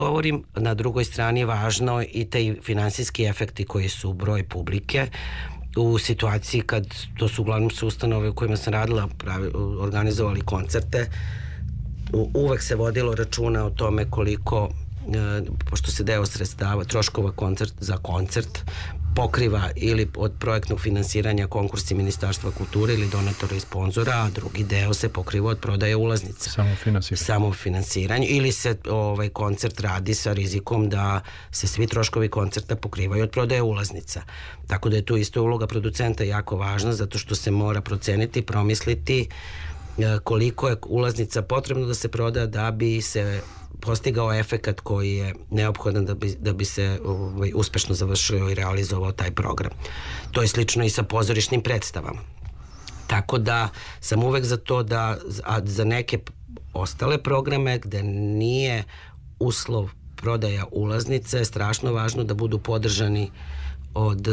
govorim. Na drugoj strani važno i taj finansijski efekti koji su broj publike u situaciji kad, to su uglavnom su ustanove u kojima sam radila, organizovali koncerte, uvek se vodilo računa o tome koliko, pošto se deo sredstava, troškova za koncert pokriva ili od projektnog finansiranja konkursi Ministarstva kulture ili donatora i sponzora, a drugi deo se pokriva od prodaje ulaznica. Samofinansiranje. Ili se koncert radi sa rizikom da se svi troškovi koncerta pokrivaju od prodaje ulaznica. Tako da je tu isto uloga producenta jako važna, zato što se mora proceniti, promisliti koliko je ulaznica potrebno da se proda da bi se postigao efekat koji je neophodan da bi se uspešno završio i realizovao taj program. To je slično i sa pozorišnim predstavama. Tako da sam uvek za to da za neke ostale programe gde nije uslov prodaja ulaznice je strašno važno da budu podržani od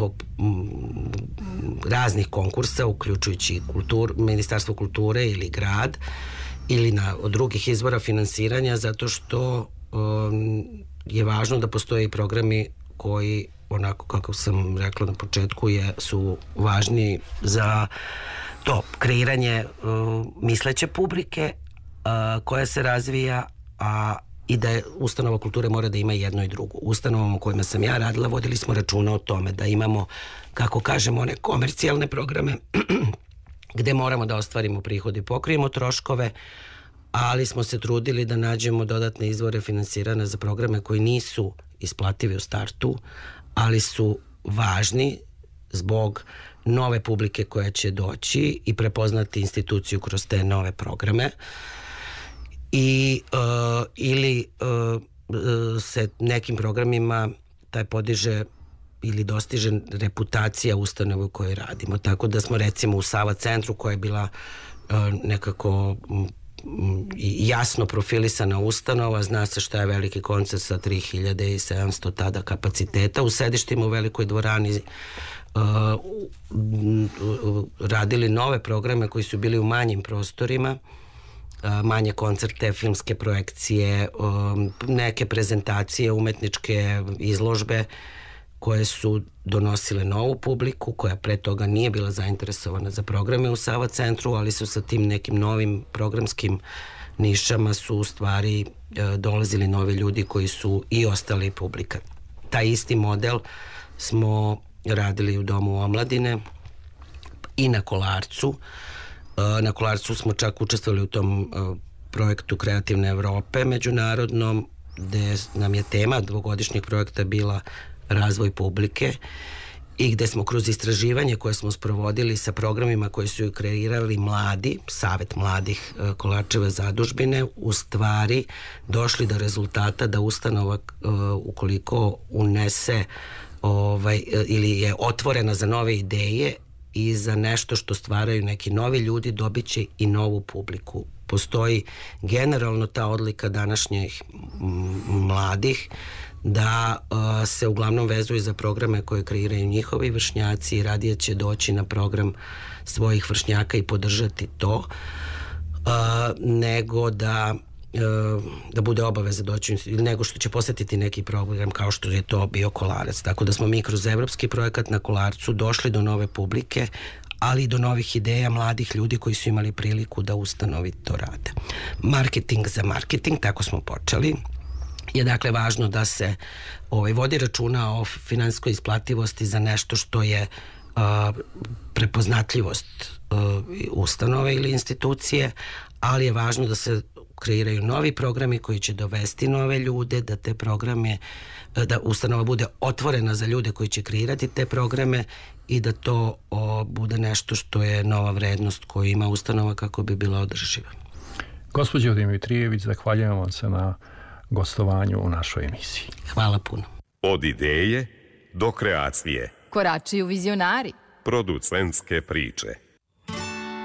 raznih konkursa, uključujući Ministarstvo kulture ili grad, ili od drugih izvora finansiranja, zato što je važno da postoje i programi koji, onako kako sam rekla na početku, su važni za to kreiranje misleće publike koja se razvija, i da ustanova kulture mora da ima jedno i drugo. Ustanovama u kojima sam ja radila vodili smo računa o tome da imamo, kako kažemo, one komercijalne programe gde moramo da ostvarimo prihod i pokrijemo troškove, ali smo se trudili da nađemo dodatne izvore finansiranja za programe koji nisu isplativi u startu, ali su važni zbog nove publike koja će doći i prepoznati instituciju kroz te nove programe. Ili se nekim programima taj podiže ili dostiže reputacija ustanove u kojoj radimo. Tako da smo recimo u Sava centru, koja je bila nekako jasno profilisana ustanova, zna se šta je veliki koncert sa 3700 tada kapaciteta, u sedištima u velikoj dvorani radili nove programe koji su bili u manjim prostorima, manje koncerte, filmske projekcije, neke prezentacije, umetničke izložbe koje su donosile novu publiku, koja pre toga nije bila zainteresovana za programe u Sava centru, ali su sa tim nekim novim programskim nišama su u stvari dolazili novi ljudi koji su i ostali publika. Taj isti model smo radili u Domu omladine i na Kolarcu. Na Kolarcu smo čak učestvovali u tom projektu Kreativne Evrope međunarodnom, gde nam je tema dvogodišnjeg projekta bila razvoj publike i gde smo kroz istraživanje koje smo sprovodili sa programima koje su kreirali mladi, Savet mladih Kolarčeve zadužbine, u stvari došli do rezultata da ustanova ukoliko unese ili je otvorena za nove ideje i za nešto što stvaraju neki novi ljudi, dobit će i novu publiku. Postoji generalno ta odlika današnjih mladih da se uglavnom vezuju za programe koje kreiraju njihovi vršnjaci i radije će doći na program svojih vršnjaka i podržati to, nego da bude obaveza doći, nego što će posetiti neki program kao što je to bio Kolarac. Tako da smo mi kroz evropski projekat na Kolarcu došli do nove publike, ali i do novih ideja mladih ljudi koji su imali priliku da ustanovi to rade. Marketing za marketing, tako smo počeli. Je dakle važno da se vodi računa o finansijskoj isplativosti za nešto što je prepoznatljivost ustanove ili institucije, ali je važno da se kreiraju novi programi koji će dovesti nove ljude, da te programe, da ustanova bude otvorena za ljude koji će kreirati te programe i da to bude nešto što je nova vrednost koju ima ustanova kako bi bila održiva. Gospođo Dimitrijević, zahvaljujem vam se na gostovanju u našoj emisiji. Hvala puno. Od ideje do kreacije. Koračuju vizionari. Producentske priče.